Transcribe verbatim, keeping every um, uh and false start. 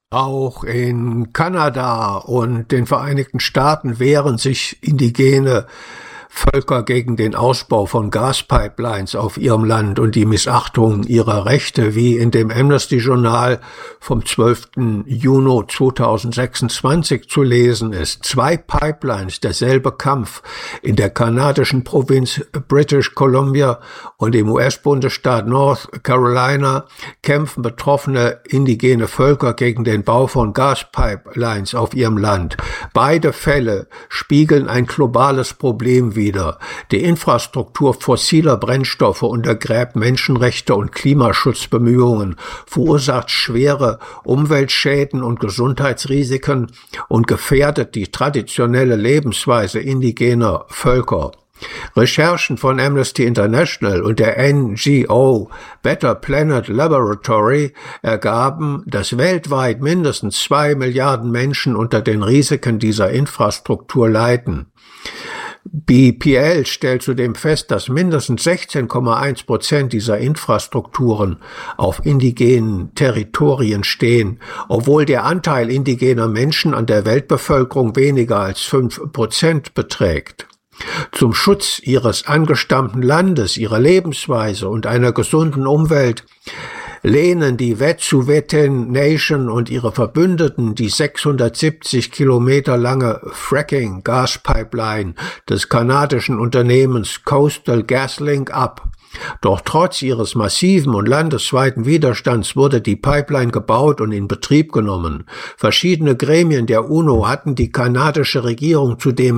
Auch in Kanada und den Vereinigten Staaten wehren sich indigene Völker gegen den Ausbau von Gaspipelines auf ihrem Land und die Missachtung ihrer Rechte, wie in dem Amnesty-Journal vom zwölften Juni zweitausendsechsundzwanzig zu lesen ist. Zwei Pipelines, derselbe Kampf in der kanadischen Provinz British Columbia und im U S-Bundesstaat North Carolina kämpfen betroffene indigene Völker gegen den Bau von Gaspipelines auf ihrem Land. Beide Fälle spiegeln ein globales Problem wider. Die Infrastruktur fossiler Brennstoffe untergräbt Menschenrechte und Klimaschutzbemühungen, verursacht schwere Umweltschäden und Gesundheitsrisiken und gefährdet die traditionelle Lebensweise indigener Völker. Recherchen von Amnesty International und der N G O Better Planet Laboratory ergaben, dass weltweit mindestens zwei Milliarden Menschen unter den Risiken dieser Infrastruktur leiden. B P L stellt zudem fest, dass mindestens sechzehn Komma eins Prozent dieser Infrastrukturen auf indigenen Territorien stehen, obwohl der Anteil indigener Menschen an der Weltbevölkerung weniger als fünf Prozent beträgt. Zum Schutz ihres angestammten Landes, ihrer Lebensweise und einer gesunden Umwelt lehnen die Wet'suwet'en Nation und ihre Verbündeten die sechshundertsiebzig Kilometer lange Fracking-Gaspipeline des kanadischen Unternehmens Coastal GasLink ab. Doch trotz ihres massiven und landesweiten Widerstands wurde die Pipeline gebaut und in Betrieb genommen. Verschiedene Gremien der UNO hatten die kanadische Regierung zudem